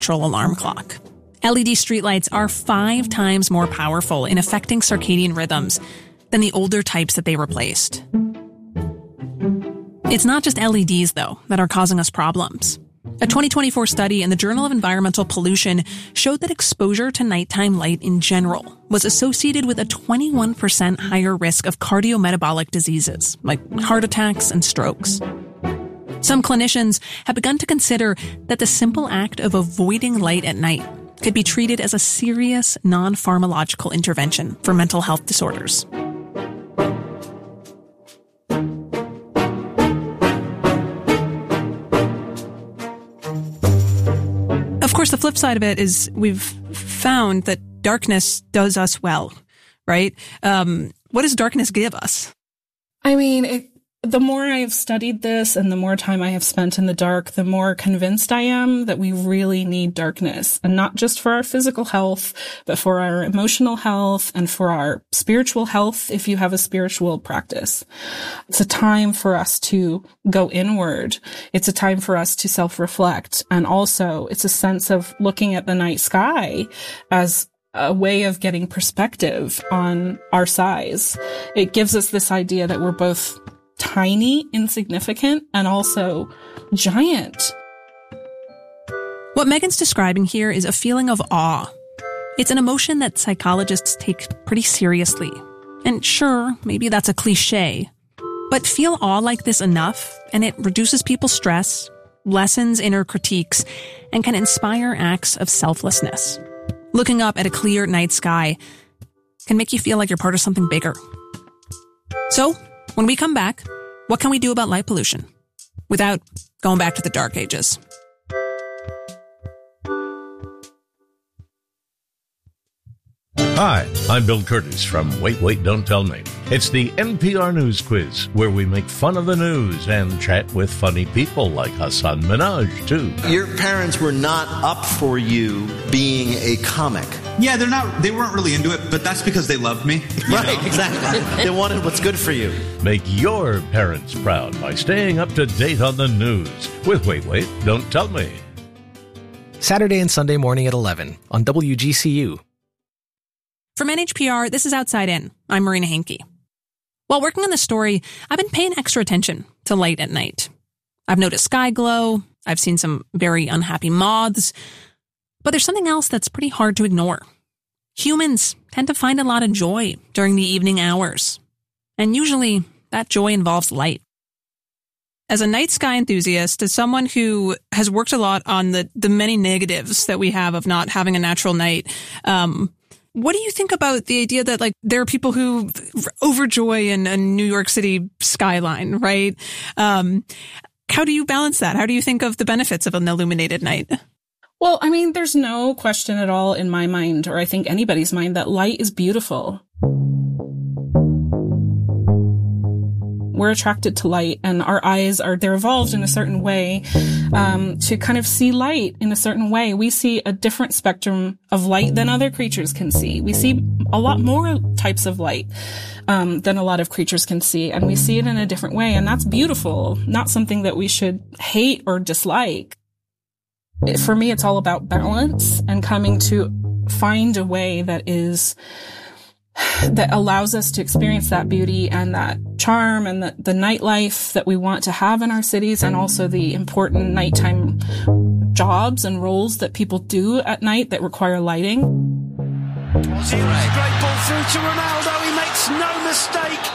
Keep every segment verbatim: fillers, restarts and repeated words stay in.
natural alarm clock. L E D streetlights are five times more powerful in affecting circadian rhythms than the older types that they replaced. It's not just L E Ds, though, that are causing us problems. A twenty twenty-four study in the Journal of Environmental Pollution showed that exposure to nighttime light in general was associated with a twenty-one percent higher risk of cardiometabolic diseases, like heart attacks and strokes. Some clinicians have begun to consider that the simple act of avoiding light at night could be treated as a serious non-pharmacological intervention for mental health disorders. Of course, the flip side of it is we've found that darkness does us well, right? Um, what does darkness give us? I mean, it, the more I have studied this and the more time I have spent in the dark, the more convinced I am that we really need darkness. And not just for our physical health, but for our emotional health and for our spiritual health if you have a spiritual practice. It's a time for us to go inward. It's a time for us to self-reflect. And also, it's a sense of looking at the night sky as a way of getting perspective on our size. It gives us this idea that we're both tiny, insignificant, and also giant. What Megan's describing here is a feeling of awe. It's an emotion that psychologists take pretty seriously. And sure, maybe that's a cliche, but feel awe like this enough, and it reduces people's stress, lessens inner critiques, and can inspire acts of selflessness. Looking up at a clear night sky can make you feel like you're part of something bigger. So, when we come back, what can we do about light pollution without going back to the dark ages? Hi, I'm Bill Curtis from Wait, Wait, Don't Tell Me. It's the N P R News Quiz, where we make fun of the news and chat with funny people like Hasan Minhaj, too. Your parents were not up for you being a comic. Yeah, they're not. They weren't really into it, but that's because they loved me. Right, know? Exactly. They wanted what's good for you. Make your parents proud by staying up to date on the news with Wait, Wait, Don't Tell Me. Saturday and Sunday morning at eleven on W G C U. From N H P R, this is Outside In. I'm Marina Hankey. While working on this story, I've been paying extra attention to light at night. I've noticed sky glow. I've seen some very unhappy moths. But there's something else that's pretty hard to ignore. Humans tend to find a lot of joy during the evening hours. And usually, that joy involves light. As a night sky enthusiast, as someone who has worked a lot on the, the many negatives that we have of not having a natural night, um, what do you think about the idea that, like, there are people who overjoy in a New York City skyline, right? Um, how do you balance that? How do you think of the benefits of an illuminated night? Well, I mean, there's no question at all in my mind, or I think anybody's mind, that light is beautiful. We're attracted to light, and our eyes are, they're evolved in a certain way um, to kind of see light in a certain way. We see a different spectrum of light than other creatures can see. We see a lot more types of light um, than a lot of creatures can see, and we see it in a different way, and that's beautiful, not something that we should hate or dislike. For me, it's all about balance and coming to find a way that is that allows us to experience that beauty and that charm and the, the nightlife that we want to have in our cities, and also the important nighttime jobs and roles that people do at night that require lighting. Great ball through to Ronaldo. He makes no mistake.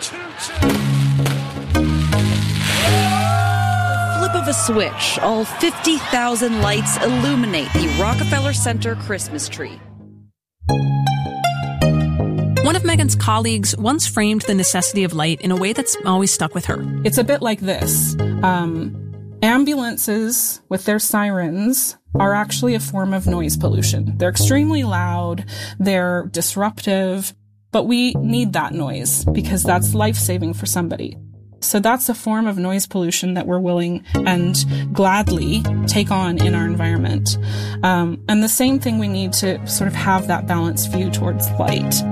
Flip of a switch, all fifty thousand lights illuminate the Rockefeller Center Christmas tree. One of Megan's colleagues once framed the necessity of light in a way that's always stuck with her. It's a bit like this. Um, ambulances with their sirens are actually a form of noise pollution. They're extremely loud, they're disruptive, but we need that noise because that's life-saving for somebody. So that's a form of noise pollution that we're willing and gladly take on in our environment. Um, and the same thing, we need to sort of have that balanced view towards light.